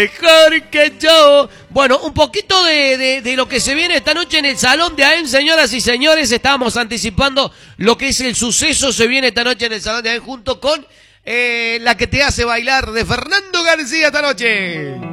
Mejor que yo. Bueno, un poquito de lo que se viene esta noche en el Salón de AEM, señoras y señores. Estábamos anticipando lo que es el suceso. Se viene esta noche en el Salón de AEM junto con la que te hace bailar de Fernando García esta noche.